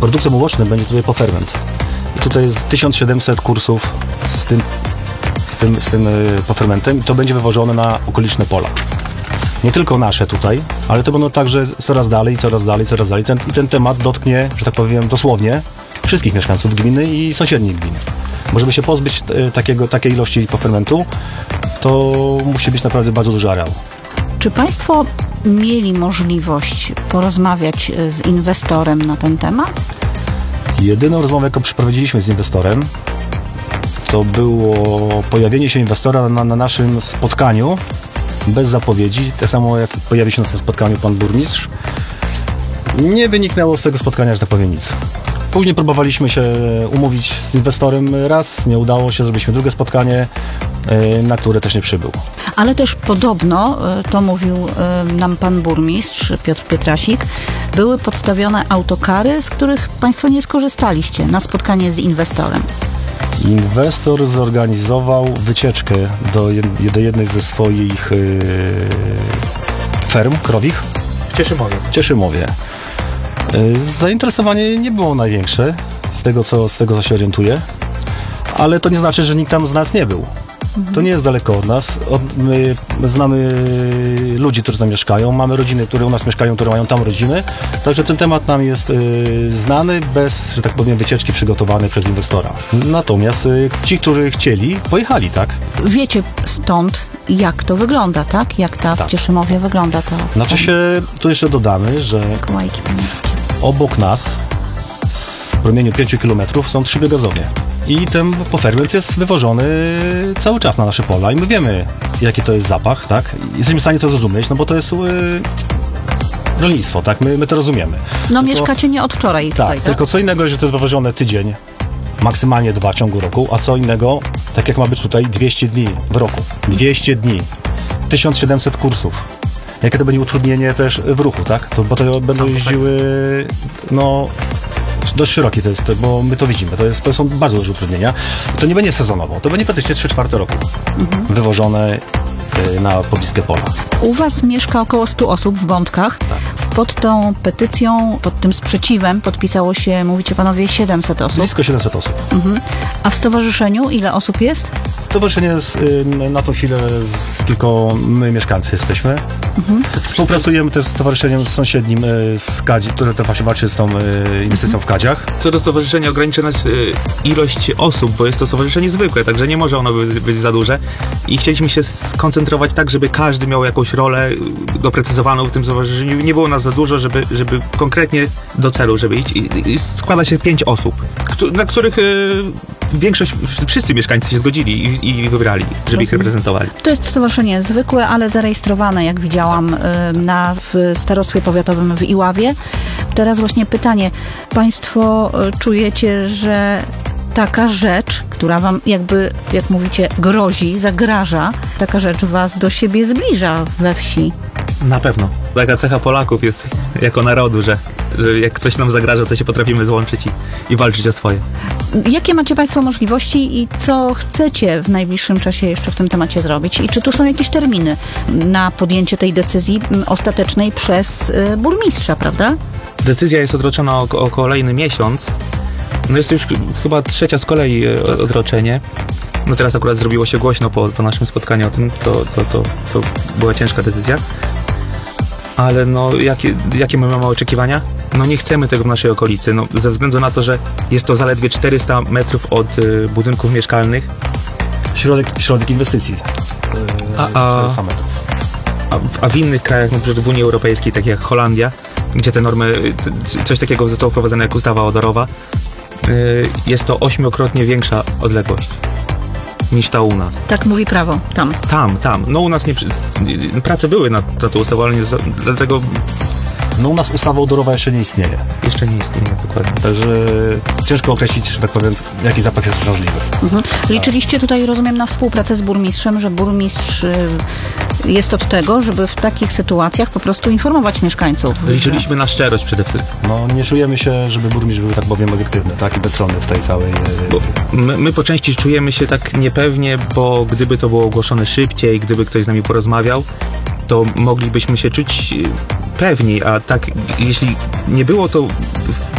Produktem ubocznym będzie tutaj poferment. I tutaj jest 1700 kursów z tym pofermentem i to będzie wywożone na okoliczne pola. Nie tylko nasze tutaj, ale to będą także coraz dalej. I ten temat dotknie, że tak powiem, dosłownie wszystkich mieszkańców gminy i sąsiednich gmin. Bo żeby się pozbyć takiej ilości pofermentu, to musi być naprawdę bardzo duży areał. Czy Państwo mieli możliwość porozmawiać z inwestorem na ten temat? Jedyną rozmowę, jaką przeprowadziliśmy z inwestorem, to było pojawienie się inwestora na naszym spotkaniu bez zapowiedzi. Tak samo jak pojawił się na tym spotkaniu pan burmistrz. Nie wyniknęło z tego spotkania, że tak powiem, nic. Później próbowaliśmy się umówić z inwestorem raz, nie udało się, zrobiliśmy drugie spotkanie, na które też nie przybył. Ale też podobno, to mówił nam pan burmistrz Piotr Pietrasik, były podstawione autokary, z których Państwo nie skorzystaliście na spotkanie z inwestorem. Inwestor zorganizował wycieczkę do jednej ze swoich ferm krowich w Cieszymowie. Zainteresowanie nie było największe, z tego co się orientuję, ale to nie znaczy, że nikt tam z nas nie był. To nie jest daleko od nas. My znamy ludzi, którzy tam mieszkają, mamy rodziny, które u nas mieszkają, które mają tam rodziny, także ten temat nam jest znany, bez, że tak powiem, wycieczki przygotowanej przez inwestora. Natomiast ci, którzy chcieli, pojechali, tak? Wiecie stąd, jak to wygląda, tak? Jak w Cieszymowie wygląda to? Znaczy się, tu jeszcze dodamy, że Kołajki pomorskie. Obok nas, w promieniu 5 km, są 3 biogazownie. I ten poferment jest wywożony cały czas na nasze pola i my wiemy, jaki to jest zapach, tak? Jesteśmy w stanie to zrozumieć, no bo to jest rolnictwo, tak? My to rozumiemy. No mieszkacie nie od wczoraj tutaj, tak? Tylko co innego, że to jest wywożone tydzień, maksymalnie 2 w ciągu roku, a co innego, tak jak ma być tutaj, 200 dni w roku. 200 dni. 1700 kursów. Jakie to będzie utrudnienie też w ruchu, tak? Bo to będą jeździły, dość szerokie to jest, bo my to widzimy. To są bardzo duże utrudnienia. To nie będzie sezonowo, to będzie praktycznie 3/4 roku wywożone na pobliskie pola. U Was mieszka około 100 osób w Bątkach. Tak. Pod tą petycją, pod tym sprzeciwem podpisało się, mówicie panowie, 700 osób. Blisko 700 osób. A w stowarzyszeniu ile osób jest? Stowarzyszenie jest, na tą chwilę tylko my mieszkańcy jesteśmy. Współpracujemy też z stowarzyszeniem sąsiednim z Kadzi, które to właśnie walczy z tą inwestycją w Kadziach. Co do stowarzyszenia ograniczy nas ilość osób, bo jest to stowarzyszenie zwykłe, także nie może ono być za duże i chcieliśmy się skoncentrować tak, żeby każdy miał jakąś rolę doprecyzowaną w tym stowarzyszeniu. Nie było nas za dużo, żeby konkretnie do celu, żeby iść. I składa się 5 osób, na których wszyscy mieszkańcy się zgodzili i wybrali, żeby ich reprezentowali. To jest stowarzyszenie zwykłe, ale zarejestrowane, jak widziałam, w starostwie powiatowym w Iławie. Teraz właśnie pytanie. Państwo czujecie, że taka rzecz, która wam jakby, jak mówicie, grozi, zagraża, taka rzecz was do siebie zbliża we wsi? Na pewno. Taka cecha Polaków jest jako narodu, że jak coś nam zagraża, to się potrafimy złączyć i walczyć o swoje. Jakie macie Państwo możliwości i co chcecie w najbliższym czasie jeszcze w tym temacie zrobić? I czy tu są jakieś terminy na podjęcie tej decyzji ostatecznej przez burmistrza, prawda? Decyzja jest odroczona o kolejny miesiąc. No jest to już chyba 3. z kolei odroczenie. No teraz akurat zrobiło się głośno po naszym spotkaniu o tym. To była ciężka decyzja. Ale no, jakie my mamy oczekiwania? No nie chcemy tego w naszej okolicy, no, ze względu na to, że jest to zaledwie 400 metrów od budynków mieszkalnych. Środek inwestycji. 400 metrów. A w innych krajach, na przykład w Unii Europejskiej, tak jak Holandia, gdzie te normy, coś takiego zostało wprowadzone jak ustawa odorowa, jest to 8-krotnie większa odległość niż ta u nas. Tak mówi prawo, tam. Tam. No u nas prace były nad tą ustawą, ale nie, dlatego... No u nas ustawa odorowa jeszcze nie istnieje. Jeszcze nie istnieje, dokładnie. Także ciężko określić, że tak powiem, jaki zapach jest możliwy. Liczyliście tutaj, rozumiem, na współpracę z burmistrzem, że burmistrz jest od tego, żeby w takich sytuacjach po prostu informować mieszkańców. Liczyliśmy na szczerość przede wszystkim. No nie czujemy się, żeby burmistrz był, tak powiem, obiektywny, tak, i bezstronny w tej całej... My po części czujemy się tak niepewnie, bo gdyby to było ogłoszone szybciej, gdyby ktoś z nami porozmawiał, to moglibyśmy się czuć pewni, a tak, jeśli nie było to